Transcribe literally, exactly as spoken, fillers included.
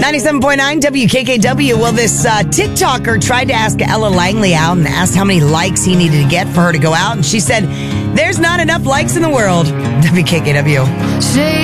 ninety-seven point nine W K K W. Well, this uh, TikToker tried to ask Ella Langley out and asked how many likes he needed to get for her to go out. And she said, there's not enough likes in the world. W K K W.